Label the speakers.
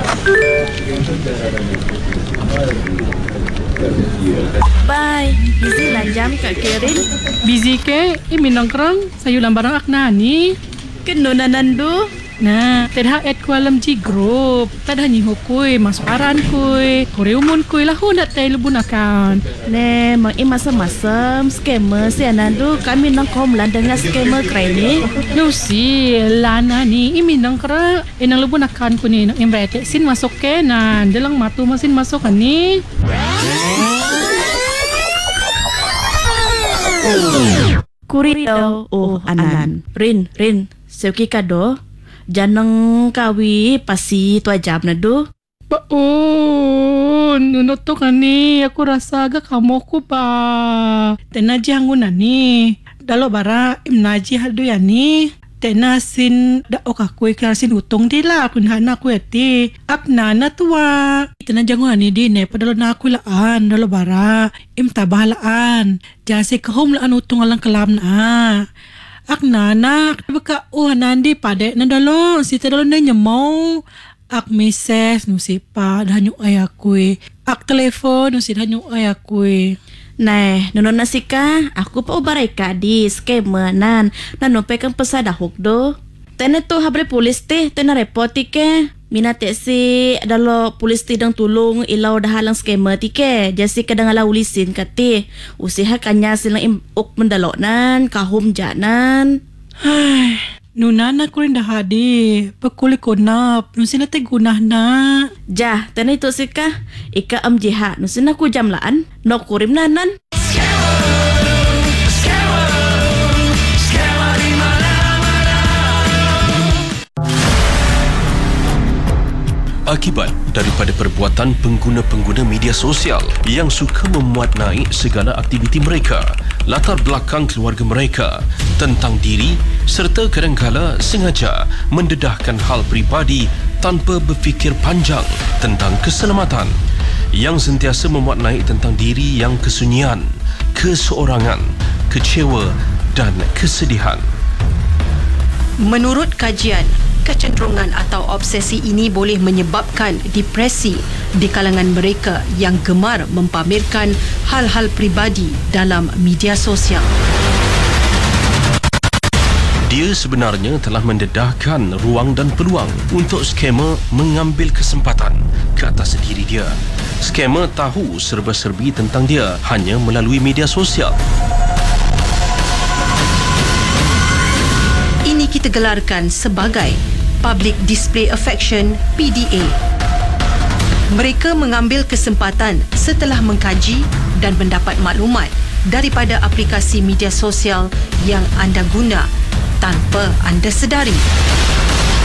Speaker 1: Bye. Busy lah jam Kak Kirin.
Speaker 2: Busy ke? Minang kerang. Sayulan barang akna ni.
Speaker 1: Keno nanandu.
Speaker 2: Nah, tadha add ko alam ji group. Tadha ni hukui masuk aran kui. Kore umun kui lah hundat tay lubun account.
Speaker 1: Ne, mang masam-masam scammer si anandu. Kami nang kom landang scammer kray ni.
Speaker 2: No si, lana ni minang kerang. Inang lubun account ko ni nang imrete sin masuk ke nan. Dalang matu masin masuk kan ni.
Speaker 1: Kuri daw. Oh, anan. Rin. Sewki kado. Janang kawi pasi tu ajab na do.
Speaker 2: Baon, nunot to ka ni. Ako rasa agak kamu ko ba. Tenaji hangun na ni. Dalo bara imnaji hado yan ni. Tenasin dao ka kuy klarasin utong dila. Kunhana ko eti. Akna na tuwa. Tenaji hangun na ni din eh. Padalo na ako laan. Dalo bara. Imtabahalaan. Jase kahom laan utong alang kalam na. Ak nanak, baka nandi pade na dalo, si dalo na nyamaw. Ak meses, no si pa, dahan yung ayakui. Ak telefon, no si dahan yung ayakui.
Speaker 1: Nah, nonon na si ka, ako pa ubaray ka di, scammer nan, nanopay kang pasadahok do. Tena to habre pulis te, tena repoti ke. Minate si dalo pulis ti dang tulong ilaw dahalang scammer ti ke. Jasi kadang ala ulisin kati. Usiha kanya silang imuk mendalo nan, kahum janan.
Speaker 2: Ay, nunana ko rin dahadi. Pagkuli ko nap, nung sila gunah na.
Speaker 1: Jah, tena ito si ka, ika amjiha, nung sina ko jamlaan, no kurim nanan.
Speaker 3: Akibat daripada perbuatan pengguna-pengguna media sosial yang suka memuat naik segala aktiviti mereka, latar belakang keluarga mereka, tentang diri serta kadangkala sengaja mendedahkan hal peribadi tanpa berfikir panjang tentang keselamatan, yang sentiasa memuat naik tentang diri yang kesunyian, keseorangan, kecewa dan kesedihan.
Speaker 4: Menurut kajian, kecenderungan atau obsesi ini boleh menyebabkan depresi di kalangan mereka yang gemar mempamerkan hal-hal peribadi dalam media sosial.
Speaker 3: Dia sebenarnya telah mendedahkan ruang dan peluang untuk skamer mengambil kesempatan ke atas diri dia. Skamer tahu serba-serbi tentang dia hanya melalui media sosial.
Speaker 4: Ini kita gelarkan sebagai Public Display Affection PDA. Mereka mengambil kesempatan setelah mengkaji dan mendapat maklumat daripada aplikasi media sosial yang anda guna tanpa anda sedari.